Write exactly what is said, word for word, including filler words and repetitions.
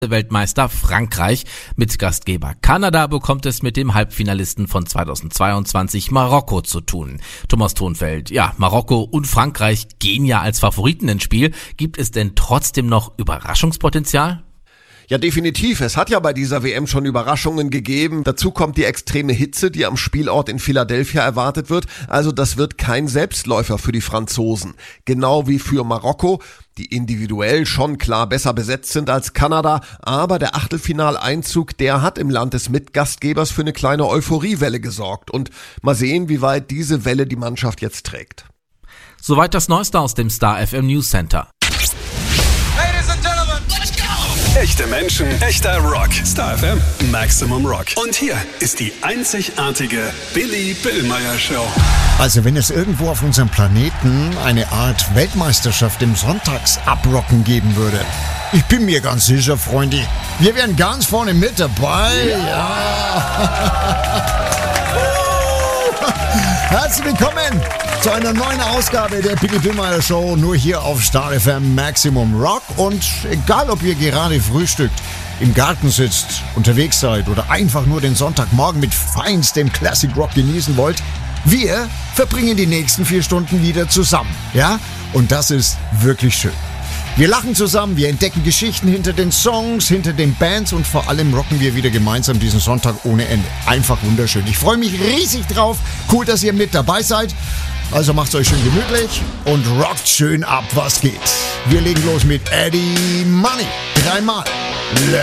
Weltmeister Frankreich. Mit Gastgeber Kanada bekommt es mit dem Halbfinalisten von zweitausendzweiundzwanzig Marokko zu tun. Thomas Thonfeld, ja, Marokko und Frankreich gehen ja als Favoriten ins Spiel. Gibt es denn trotzdem noch Überraschungspotenzial? Ja, definitiv. Es hat ja bei dieser W M schon Überraschungen gegeben. Dazu kommt die extreme Hitze, die am Spielort in Philadelphia erwartet wird. Also das wird kein Selbstläufer für die Franzosen. Genau wie für Marokko, die individuell schon klar besser besetzt sind als Kanada. Aber der Achtelfinaleinzug, der hat im Land des Mitgastgebers für eine kleine Euphoriewelle gesorgt. Und mal sehen, wie weit diese Welle die Mannschaft jetzt trägt. Soweit das Neueste aus dem Star F M News Center. Echte Menschen, echter Rock. Star F M, Maximum Rock. Und hier ist die einzigartige Billy Billmeyer Show. Also wenn es irgendwo auf unserem Planeten eine Art Weltmeisterschaft im Sonntagsabrocken geben würde, ich bin mir ganz sicher, Freunde, wir wären ganz vorne mit dabei. Ja. Herzlich willkommen zu einer neuen Ausgabe der Billy Billmeyer Show, nur hier auf Star F M Maximum Rock. Und egal, ob ihr gerade frühstückt, im Garten sitzt, unterwegs seid oder einfach nur den Sonntagmorgen mit feinstem Classic Rock genießen wollt, wir verbringen die nächsten vier Stunden wieder zusammen, ja? Und das ist wirklich schön. Wir lachen zusammen, wir entdecken Geschichten hinter den Songs, hinter den Bands und vor allem rocken wir wieder gemeinsam diesen Sonntag ohne Ende. Einfach wunderschön. Ich freue mich riesig drauf. Cool, dass ihr mit dabei seid. Also macht's euch schön gemütlich und rockt schön ab, was geht. Wir legen los mit Eddie Money. Dreimal.